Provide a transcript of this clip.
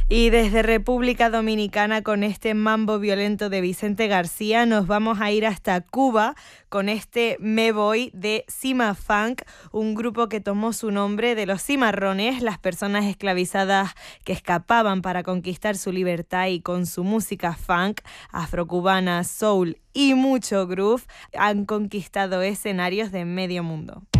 Y desde República Dominicana, con este mambo violento de Vicente García, nos vamos a ir hasta Cuba con este Me Voy de Cima Funk, un grupo que tomó su nombre de los cimarrones, las personas esclavizadas que escapaban para conquistar su libertad, y con su música funk, afrocubana, soul y mucho groove han conquistado escenarios de medio mundo.